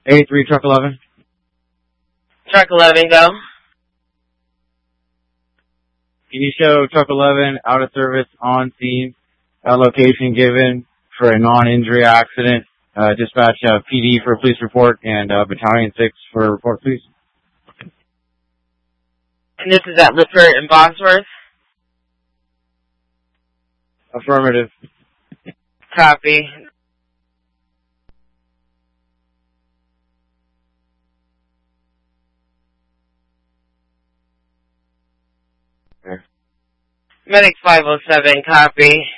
83 Truck 11. Truck 11, go. Can you show Truck 11 out of service on scene? Location given for a non-injury accident. Dispatch PD for a police report and Battalion 6 for report, please. And this is at Lippert and Bosworth? Affirmative. Copy. Medic 507, copy.